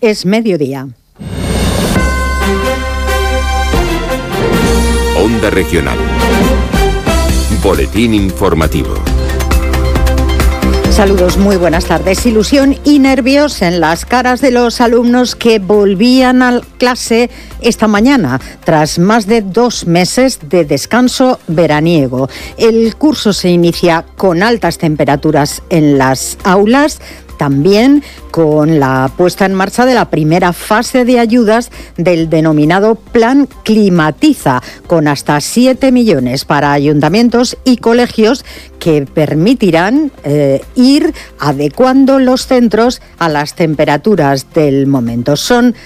Es mediodía. Onda Regional. Boletín informativo. Saludos, muy buenas tardes. Ilusión y nervios en las caras de los alumnos que volvían a clase esta mañana, tras más de 2 meses de descanso veraniego. El curso se inicia con altas temperaturas en las aulas, también con la puesta en marcha de la primera fase de ayudas del denominado Plan Climatiza, con hasta 7 millones para ayuntamientos y colegios que permitirán ir adecuando los centros a las temperaturas del momento. Son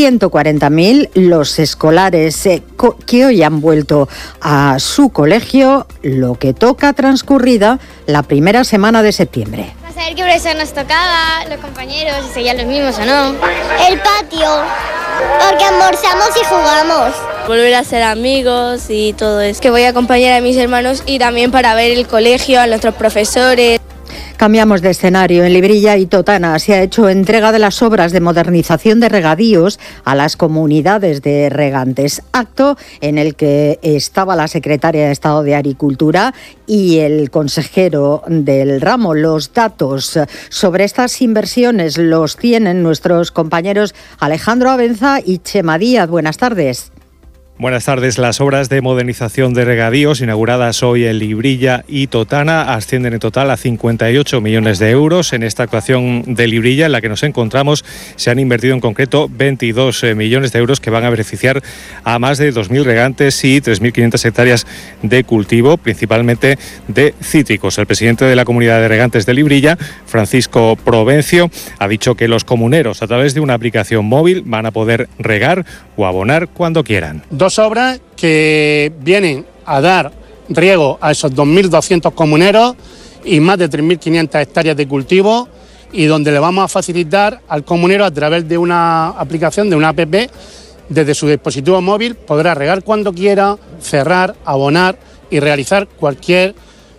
140.000 los escolares que hoy han vuelto a su colegio, lo que toca transcurrida la primera semana de septiembre. A ver qué profesor nos tocaba, los compañeros, si seguían los mismos o no. El patio, porque almorzamos y jugamos. Volver a ser amigos y todo eso. Que voy a acompañar a mis hermanos y también para ver el colegio, a nuestros profesores. Cambiamos de escenario. En Librilla y Totana se ha hecho entrega de las obras de modernización de regadíos a las comunidades de regantes. Acto en el que estaba la secretaria de Estado de Agricultura y el consejero del ramo. Los datos sobre estas inversiones los tienen nuestros compañeros Alejandro Abenza y Chema Díaz. Buenas tardes. Buenas tardes. Las obras de modernización de regadíos inauguradas hoy en Librilla y Totana ascienden en total a 58 millones de euros. En esta actuación de Librilla, en la que nos encontramos, se han invertido en concreto 22 millones de euros que van a beneficiar a más de 2.000 regantes y 3.500 hectáreas de cultivo, principalmente de cítricos. El presidente de la Comunidad de Regantes de Librilla, Francisco Provencio, ha dicho que los comuneros, a través de una aplicación móvil, van a poder regar o abonar cuando quieran. Dos obras que vienen a dar riego a esos 2.200 comuneros y más de 3.500 hectáreas de cultivo, y donde le vamos a facilitar al comunero, a través de una aplicación, de una app, desde su dispositivo móvil, podrá regar cuando quiera, cerrar, abonar y realizar cualquier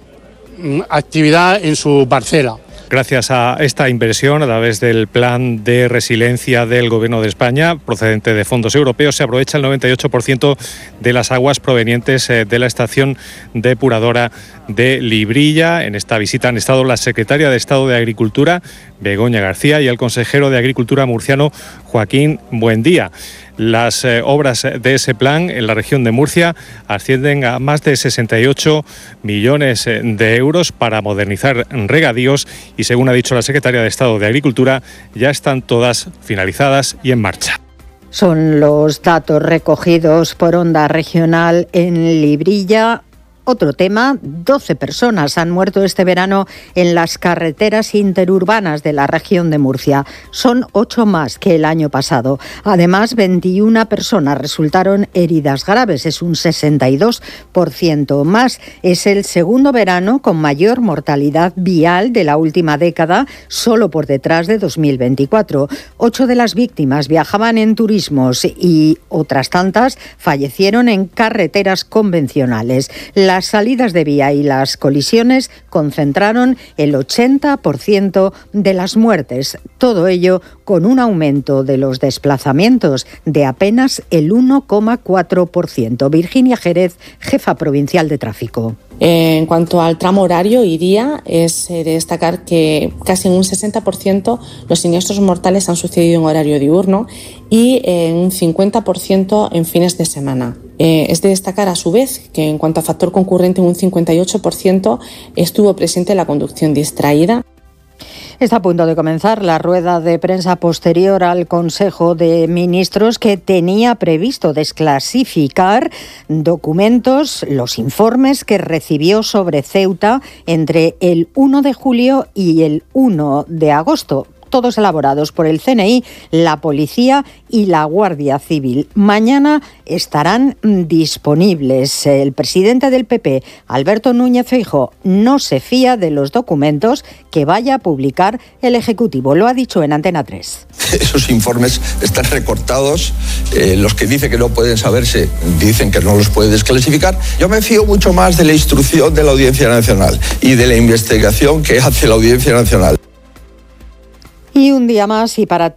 actividad en su parcela. Gracias a esta inversión, a través del Plan de Resiliencia del Gobierno de España, procedente de fondos europeos, se aprovecha el 98% de las aguas provenientes de la estación depuradora de Librilla. En esta visita han estado la secretaria de Estado de Agricultura, Begoña García, y el consejero de Agricultura murciano, Joaquín Buendía. Las obras de ese plan en la región de Murcia ascienden a más de 68 millones de euros para modernizar regadíos y, según ha dicho la secretaria de Estado de Agricultura, ya están todas finalizadas y en marcha. Son los datos recogidos por Onda Regional en Librilla. Otro tema, 12 personas han muerto este verano en las carreteras interurbanas de la región de Murcia. Son 8 más que el año pasado. Además, 21 personas resultaron heridas graves. Es un 62% más. Es el segundo verano con mayor mortalidad vial de la última década, solo por detrás de 2024. 8 de las víctimas viajaban en turismos y otras tantas fallecieron en carreteras convencionales. Las salidas de vía y las colisiones concentraron el 80% de las muertes. Todo ello con un aumento de los desplazamientos de apenas el 1,4%. Virginia Jerez, jefa provincial de tráfico. En cuanto al tramo horario y día, es de destacar que casi en un 60% los siniestros mortales han sucedido en horario diurno y en un 50% en fines de semana. Es de destacar a su vez que en cuanto a factor concurrente, un 58% estuvo presente la conducción distraída. Está a punto de comenzar la rueda de prensa posterior al Consejo de Ministros, que tenía previsto desclasificar documentos, los informes que recibió sobre Ceuta entre el 1 de julio y el 1 de agosto. Todos elaborados por el CNI, la Policía y la Guardia Civil. Mañana estarán disponibles. El presidente del PP, Alberto Núñez Feijóo, no se fía de los documentos que vaya a publicar el Ejecutivo. Lo ha dicho en Antena 3. Esos informes están recortados. Los que dicen que no pueden saberse dicen que no los puede desclasificar. Yo me fío mucho más de la instrucción de la Audiencia Nacional y de la investigación que hace la Audiencia Nacional. Y un día más, y para